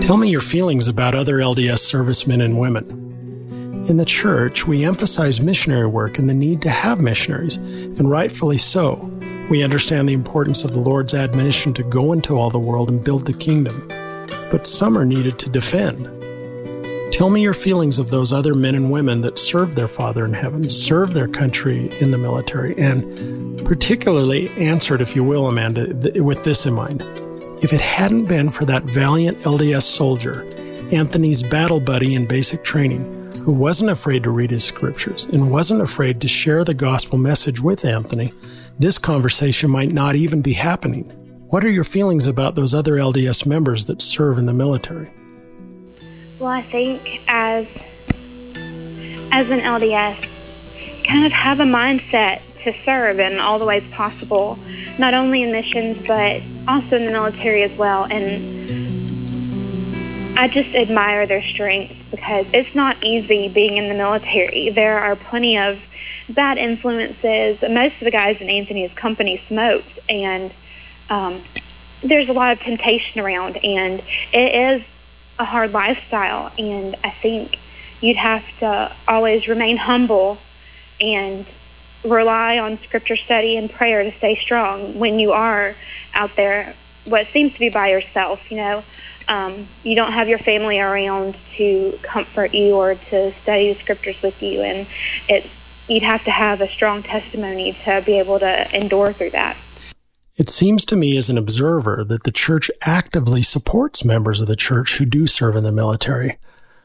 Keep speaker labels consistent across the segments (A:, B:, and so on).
A: Tell me your feelings about other LDS servicemen and women. In the church, we emphasize missionary work and the need to have missionaries, and rightfully so. We understand the importance of the Lord's admonition to go into all the world and build the kingdom, but some are needed to defend. Tell me your feelings of those other men and women that serve their Father in heaven, serve their country in the military, and particularly answer it, if you will, Amanda, with this in mind. If it hadn't been for that valiant LDS soldier, Anthony's battle buddy in basic training, who wasn't afraid to read his scriptures and wasn't afraid to share the gospel message with Anthony, this conversation might not even be happening. What are your feelings about those other LDS members that serve in the military?
B: Well, I think as an LDS, kind of have a mindset to serve in all the ways possible, not only in missions, but also in the military as well. And I just admire their strength because it's not easy being in the military. There are plenty of bad influences. Most of the guys in Anthony's company smoked, and there's a lot of temptation around, and it is a hard lifestyle. And I think you'd have to always remain humble and rely on scripture study and prayer to stay strong when you are out there what seems to be by yourself. You don't have your family around to comfort you or to study the scriptures with you, and you'd have to have a strong testimony to be able to endure through that.
A: It seems to me as an observer that the church actively supports members of the church who do serve in the military.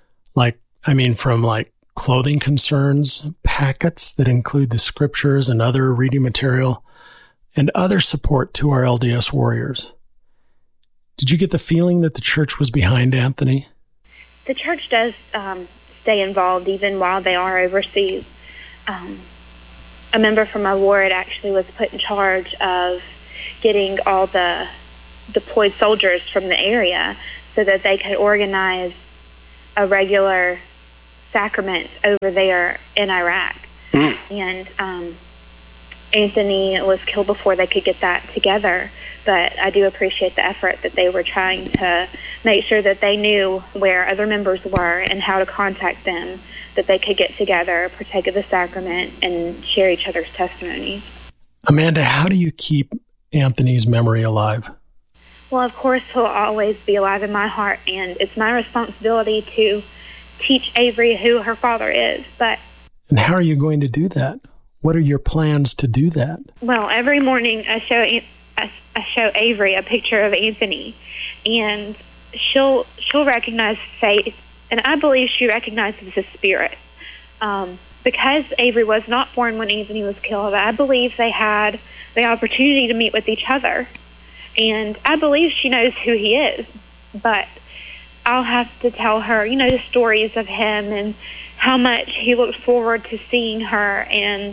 A: From clothing concerns, packets that include the scriptures and other reading material, and other support to our LDS warriors. Did you get the feeling that the church was behind Anthony?
B: The church does stay involved even while they are overseas. A member from my ward actually was put in charge of getting all the deployed soldiers from the area so that they could organize a regular sacrament over there in Iraq. And Anthony was killed before they could get that together, but I do appreciate the effort that they were trying to make sure that they knew where other members were and how to contact them, that they could get together, partake of the sacrament, and share each other's testimonies.
A: Amanda, how do you keep Anthony's memory alive?
B: Well, of course, he'll always be alive in my heart, and it's my responsibility to teach Avery who her father is.
A: And how are you going to do that? What are your plans to do that?
B: Well, every morning I show Avery a picture of Anthony, and she'll recognize his face, and I believe she recognizes his spirit. Because Avery was not born when Anthony was killed, I believe they had the opportunity to meet with each other, and I believe she knows who he is, but I'll have to tell her, the stories of him and how much he looked forward to seeing her, and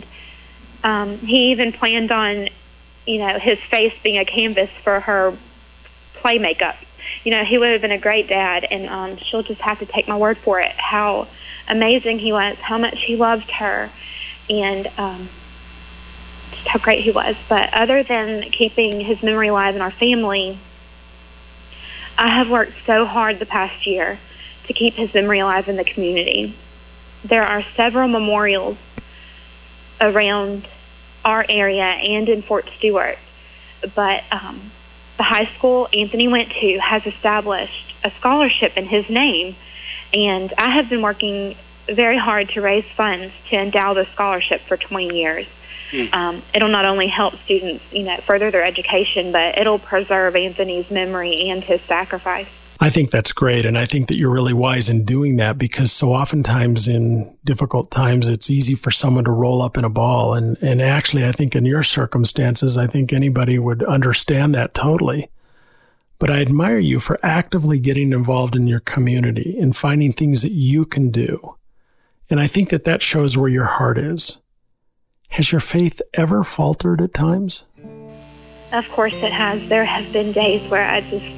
B: he even planned on, his face being a canvas for her play makeup. He would have been a great dad, and she'll just have to take my word for it, how amazing he was, how much he loved her, and just how great he was. But other than keeping his memory alive in our family, I have worked so hard the past year to keep his memory alive in the community. There are several memorials around our area and in Fort Stewart, but the high school Anthony went to has established a scholarship in his name, and I have been working very hard to raise funds to endow the scholarship for 20 years. It'll not only help students, further their education, but it'll preserve Anthony's memory and his sacrifice.
A: I think that's great, and I think that you're really wise in doing that, because so oftentimes in difficult times, it's easy for someone to roll up in a ball. And actually, I think in your circumstances, I think anybody would understand that totally. But I admire you for actively getting involved in your community and finding things that you can do. And I think that shows where your heart is. Has your faith ever faltered at times?
B: Of course it has. There have been days where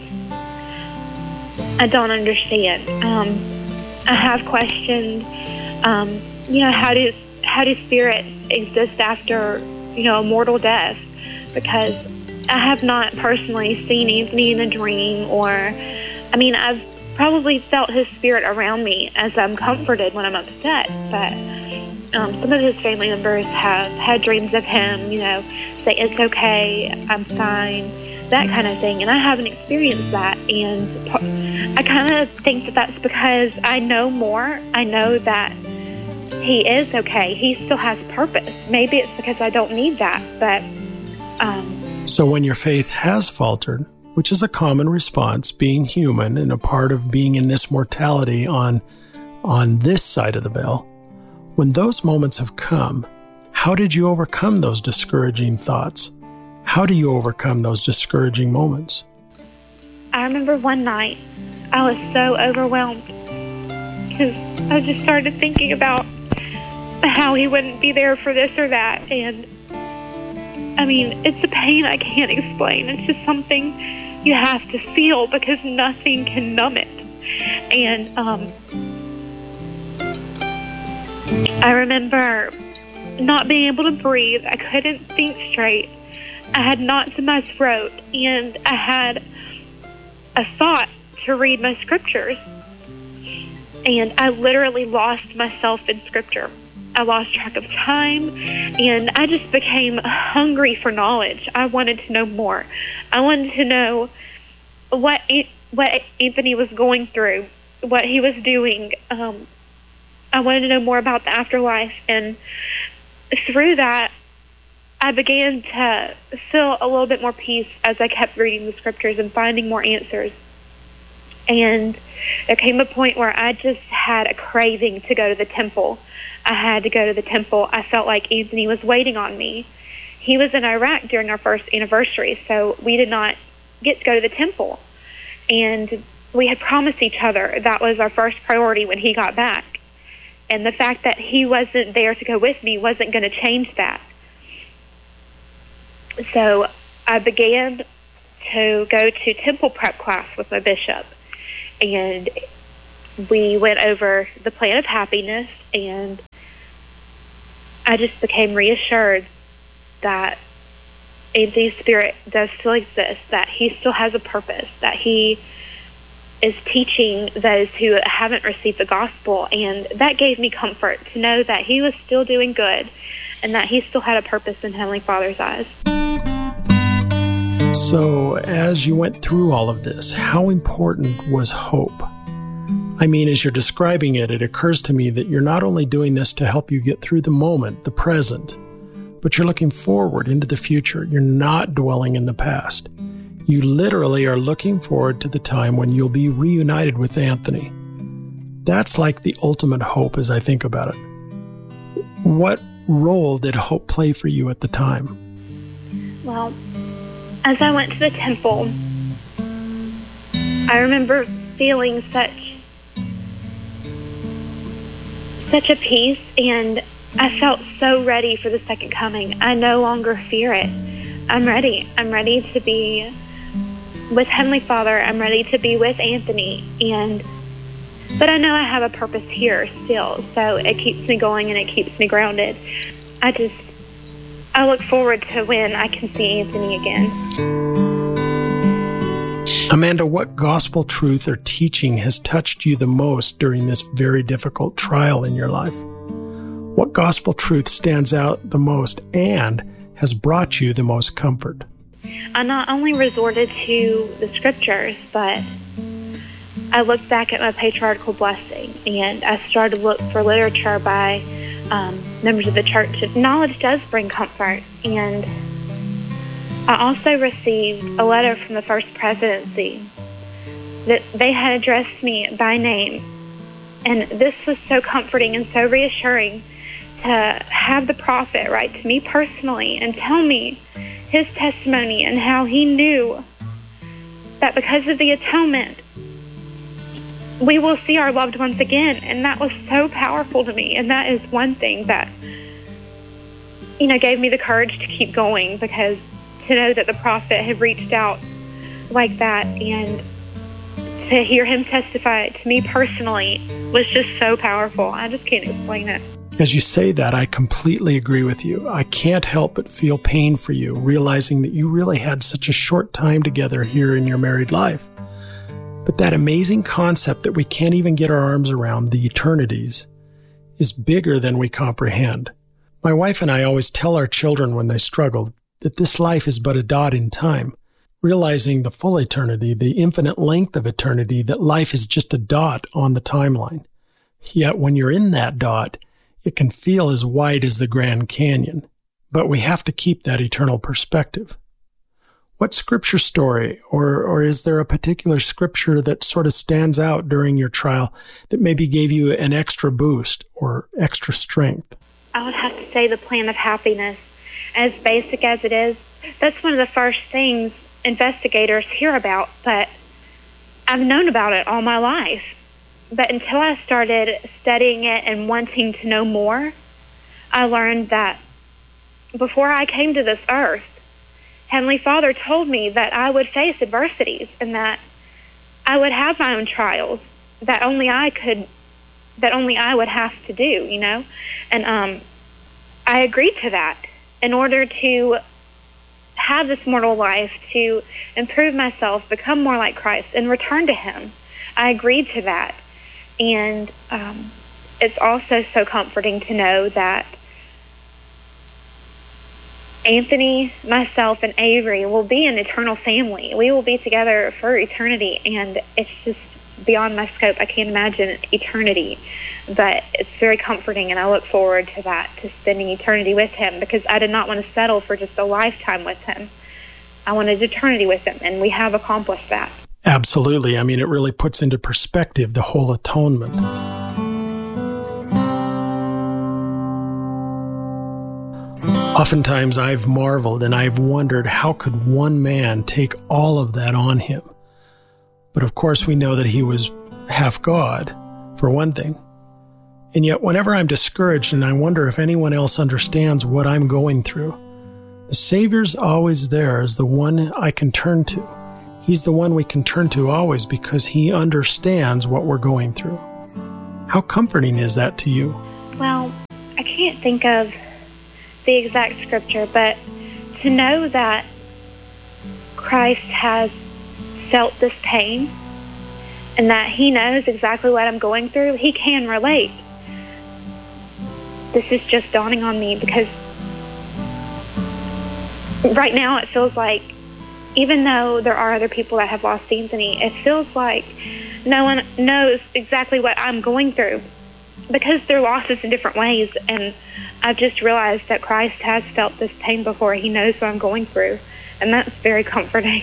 B: I don't understand. I have questioned, how do spirits exist after, a mortal death? Because I have not personally seen Anthony in a dream, I've probably felt his spirit around me as I'm comforted when I'm upset. But some of his family members have had dreams of him, say, it's okay, I'm fine, that kind of thing. And I haven't experienced that. And I kind of think that that's because I know more. I know that he is okay. He still has purpose. Maybe it's because I don't need that. But
A: So when your faith has faltered, which is a common response, being human and a part of being in this mortality on this side of the veil, when those moments have come, how did you overcome those discouraging thoughts? How do you overcome those discouraging moments?
B: I remember one night, I was so overwhelmed because I just started thinking about how he wouldn't be there for this or that. And I mean, it's a pain I can't explain. It's just something you have to feel because nothing can numb it. And I remember not being able to breathe. I couldn't think straight. I had knots in my throat, and I had a thought to read my scriptures. And I literally lost myself in scripture. I lost track of time, and I just became hungry for knowledge. I wanted to know more. I wanted to know what Anthony was going through, what he was doing. I wanted to know more about the afterlife, and through that, I began to feel a little bit more peace as I kept reading the scriptures and finding more answers. And there came a point where I just had a craving to go to the temple. I had to go to the temple. I felt like Anthony was waiting on me. He was in Iraq during our first anniversary, so we did not get to go to the temple. And we had promised each other that was our first priority when he got back. And the fact that he wasn't there to go with me wasn't going to change that. So I began to go to temple prep class with my bishop. And we went over the plan of happiness, and I just became reassured that Anthony's spirit does still exist, that he still has a purpose, that he is teaching those who haven't received the gospel. And that gave me comfort to know that he was still doing good and that he still had a purpose in Heavenly Father's eyes.
A: So as you went through all of this, how important was hope? I mean, as you're describing it, it occurs to me that you're not only doing this to help you get through the moment, the present, but you're looking forward into the future. You're not dwelling in the past. You literally are looking forward to the time when you'll be reunited with Anthony. That's like the ultimate hope as I think about it. What role did hope play for you at the time? Well,
B: as I went to the temple, I remember feeling such a peace, and I felt so ready for the second coming. I no longer fear it. I'm ready. I'm ready to be with Heavenly Father. I'm ready to be with Anthony. But I know I have a purpose here still, so it keeps me going and it keeps me grounded. I look forward to when I can see Anthony again.
A: Amanda, what gospel truth or teaching has touched you the most during this very difficult trial in your life? What gospel truth stands out the most and has brought you the most comfort?
B: I not only resorted to the scriptures, but I looked back at my patriarchal blessing, and I started to look for literature by members of the church. Knowledge does bring comfort, and I also received a letter from the First Presidency that they had addressed me by name, and this was so comforting and so reassuring to have the prophet write to me personally and tell me his testimony and how he knew that because of the atonement, we will see our loved ones again. And that was so powerful to me. And that is one thing that, gave me the courage to keep going, because to know that the prophet had reached out like that and to hear him testify to me personally was just so powerful. I just can't explain it.
A: As you say that, I completely agree with you. I can't help but feel pain for you, realizing that you really had such a short time together here in your married life. But that amazing concept that we can't even get our arms around, the eternities, is bigger than we comprehend. My wife and I always tell our children when they struggle that this life is but a dot in time, realizing the full eternity, the infinite length of eternity, that life is just a dot on the timeline. Yet when you're in that dot, it can feel as wide as the Grand Canyon. But we have to keep that eternal perspective. What scripture story, or is there a particular scripture that sort of stands out during your trial that maybe gave you an extra boost or extra strength?
B: I would have to say the plan of happiness. As basic as it is, that's one of the first things investigators hear about, but I've known about it all my life. But until I started studying it and wanting to know more, I learned that before I came to this earth, Heavenly Father told me that I would face adversities and that I would have my own trials that only I would have to do, you know? And I agreed to that in order to have this mortal life, to improve myself, become more like Christ, and return to Him. I agreed to that. And it's also so comforting to know that Anthony, myself, and Avery will be an eternal family. We will be together for eternity, and it's just beyond my scope. I can't imagine eternity, but it's very comforting, and I look forward to that, to spending eternity with him, because I did not want to settle for just a lifetime with him. I wanted eternity with him, and we have accomplished that.
A: Absolutely. I mean, it really puts into perspective the whole atonement. Oftentimes I've marveled and I've wondered, how could one man take all of that on him? But of course we know that he was half God, for one thing. And yet whenever I'm discouraged and I wonder if anyone else understands what I'm going through, the Savior's always there as the one I can turn to. He's the one we can turn to always because He understands what we're going through. How comforting is that to you?
B: Well, I can't think of the exact scripture, but to know that Christ has felt this pain and that He knows exactly what I'm going through, He can relate. This is just dawning on me because right now it feels like, even though there are other people that have lost Anthony, it feels like no one knows exactly what I'm going through because their losses in different ways. And I've just realized that Christ has felt this pain before. He knows what I'm going through. And that's very comforting.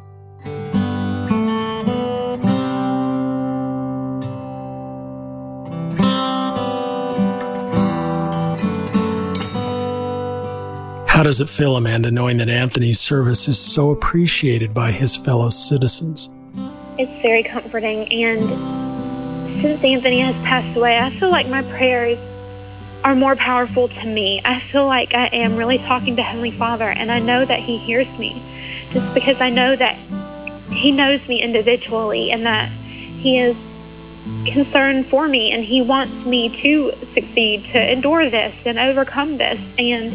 A: How does it feel, Amanda, knowing that Anthony's service is so appreciated by his fellow citizens?
B: It's very comforting. And since Anthony has passed away, I feel like my prayers are more powerful to me. I feel like I am really talking to Heavenly Father, and I know that He hears me just because I know that He knows me individually and that He is concerned for me and He wants me to succeed, to endure this and overcome this. And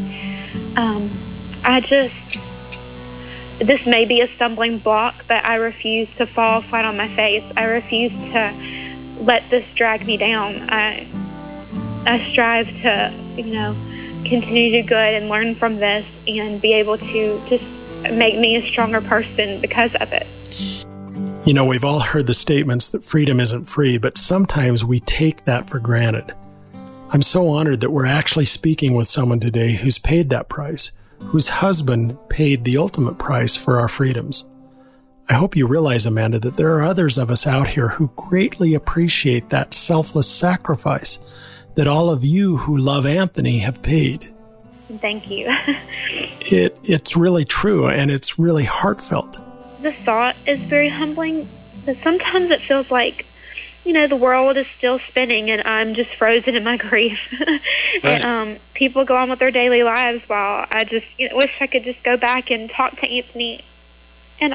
B: this may be a stumbling block, but I refuse to fall flat on my face. I refuse to let this drag me down. I strive to, continue to do good and learn from this and be able to just make me a stronger person because of it.
A: You know, we've all heard the statements that freedom isn't free, but sometimes we take that for granted. I'm so honored that we're actually speaking with someone today who's paid that price, whose husband paid the ultimate price for our freedoms. I hope you realize, Amanda, that there are others of us out here who greatly appreciate that selfless sacrifice that all of you who love Anthony have paid.
B: Thank you.
A: It's really true, and it's really heartfelt.
B: The thought is very humbling, but sometimes it feels like, the world is still spinning and I'm just frozen in my grief. Right. And people go on with their daily lives while I just wish I could just go back and talk to Anthony. And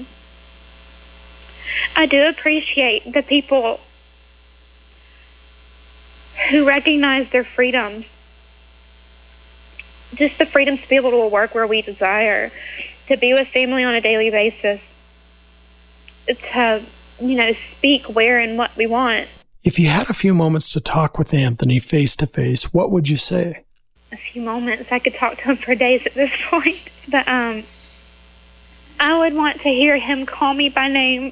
B: I do appreciate the people who recognize their freedoms. Just the freedom to be able to work where we desire, to be with family on a daily basis, to speak where and what we want.
A: If you had a few moments to talk with Anthony face to face, what would you say?
B: A few moments. I could talk to him for days at this point. But I would want to hear him call me by name.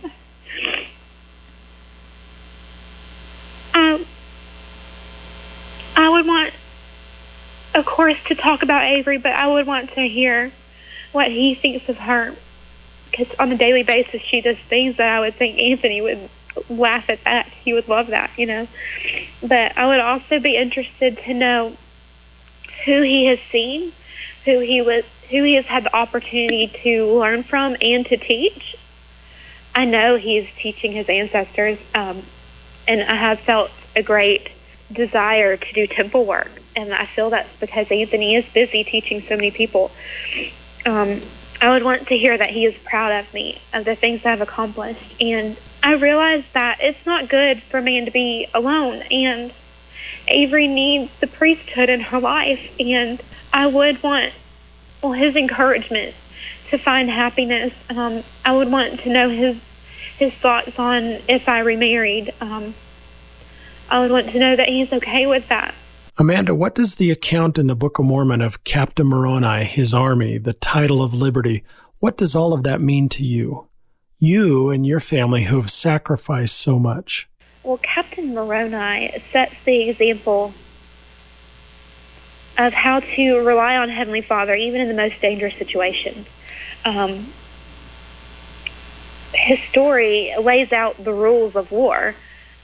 B: I would want, of course, to talk about Avery, but I would want to hear what he thinks of her. Because on a daily basis, she does things that I would think Anthony would laugh at that. He would love that, But I would also be interested to know who he has seen, who he has had the opportunity to learn from and to teach. I know he's teaching his ancestors, and I have felt a great desire to do temple work, and I feel that's because Anthony is busy teaching so many people. I would want to hear that he is proud of me, of the things I've accomplished, and I realize that it's not good for a man to be alone, and Avery needs the priesthood in her life, and I would want his encouragement to find happiness. I would want to know his thoughts on if I remarried. I would want to know that he's okay with that.
A: Amanda, what does the account in the Book of Mormon of Captain Moroni, his army, the title of liberty, what does all of that mean to you? You and your family who have sacrificed so much.
B: Well, Captain Moroni sets the example of how to rely on Heavenly Father even in the most dangerous situations. His story lays out the rules of war,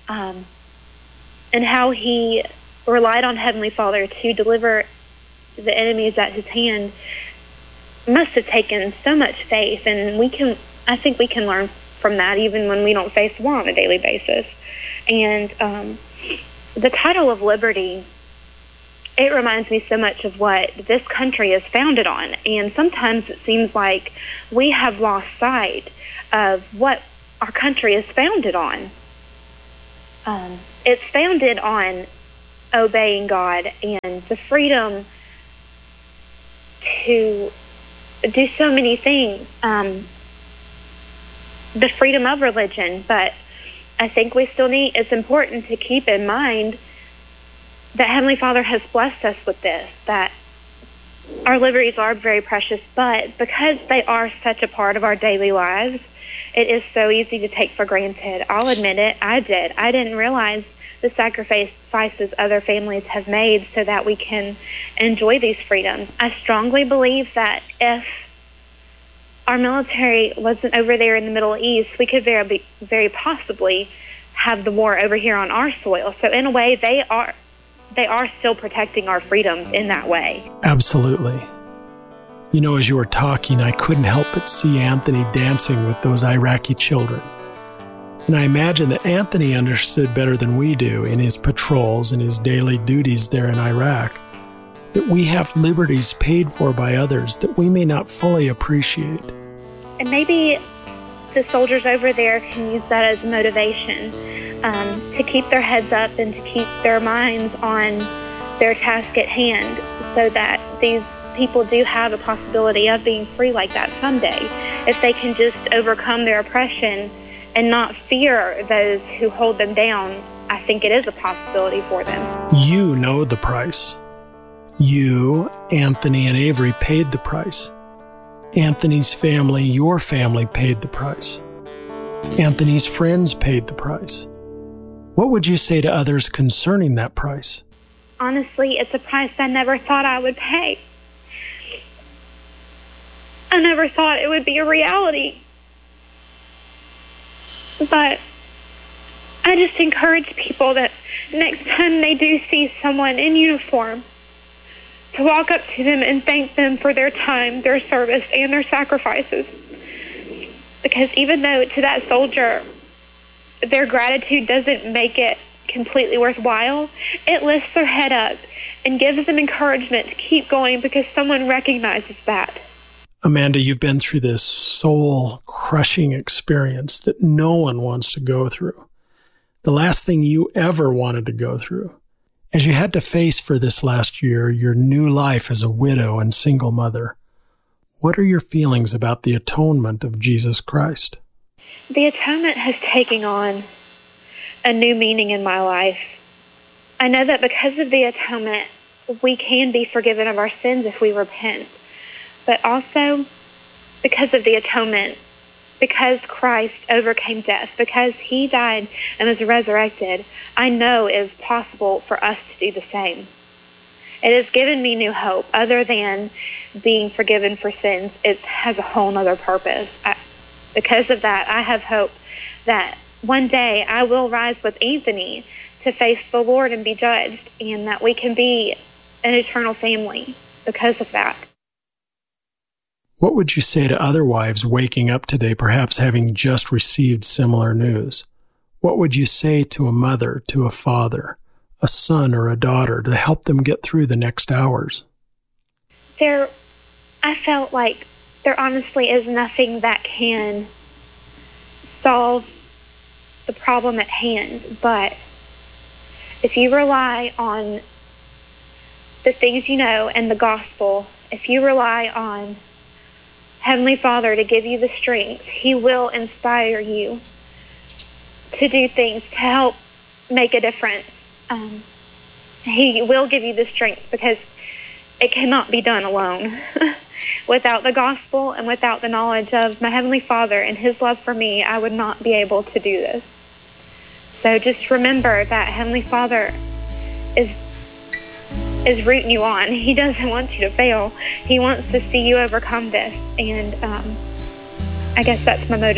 B: and how he relied on Heavenly Father to deliver the enemies at his hand must have taken so much faith, and I think we can learn from that even when we don't face war on a daily basis. And the title of liberty, it reminds me so much of what this country is founded on, and sometimes it seems like we have lost sight of what our country is founded on. It's founded on obeying God and the freedom to do so many things, the freedom of religion, but I think it's important to keep in mind that Heavenly Father has blessed us with this, that our liberties are very precious, but because they are such a part of our daily lives, it is so easy to take for granted. I'll admit it, I did. I didn't realize the sacrifices other families have made so that we can enjoy these freedoms. I strongly believe that if our military wasn't over there in the Middle East, we could very possibly have the war over here on our soil. So in a way, they are still protecting our freedoms in that way.
A: Absolutely. As you were talking, I couldn't help but see Anthony dancing with those Iraqi children. And I imagine that Anthony understood better than we do in his patrols and his daily duties there in Iraq, that we have liberties paid for by others that we may not fully appreciate.
B: And maybe the soldiers over there can use that as motivation to keep their heads up and to keep their minds on their task at hand, so that these people do have a possibility of being free like that someday. If they can just overcome their oppression and not fear those who hold them down, I think it is a possibility for them.
A: You know the price. You, Anthony, and Avery paid the price. Anthony's family, your family, paid the price. Anthony's friends paid the price. What would you say to others concerning that price?
B: Honestly, it's a price I never thought I would pay. I never thought it would be a reality. But I just encourage people that next time they do see someone in uniform, to walk up to them and thank them for their time, their service, and their sacrifices. Because even though to that soldier, their gratitude doesn't make it completely worthwhile, it lifts their head up and gives them encouragement to keep going because someone recognizes that.
A: Amanda, you've been through this soul-crushing experience that no one wants to go through. The last thing you ever wanted to go through. As you had to face for this last year your new life as a widow and single mother, what are your feelings about the atonement of Jesus Christ?
B: The atonement has taken on a new meaning in my life. I know that because of the atonement, we can be forgiven of our sins if we repent. But also, because of the atonement, because Christ overcame death, because he died and was resurrected, I know it is possible for us to do the same. It has given me new hope. Other than being forgiven for sins, it has a whole other purpose. Because of that, I have hope that one day I will rise with Anthony to face the Lord and be judged, and that we can be an eternal family because of that.
A: What would you say to other wives waking up today, perhaps having just received similar news? What would you say to a mother, to a father, a son or a daughter to help them get through the next hours?
B: I felt like there honestly is nothing that can solve the problem at hand, but if you rely on the things you know and the gospel, if you rely on Heavenly Father to give you the strength, he will inspire you to do things to help make a difference. He will give you the strength because it cannot be done alone. Without the gospel and without the knowledge of my Heavenly Father and his love for me, I would not be able to do this. So just remember that Heavenly Father is rooting you on. He doesn't want you to fail. He wants to see you overcome this. And I guess that's my motivation.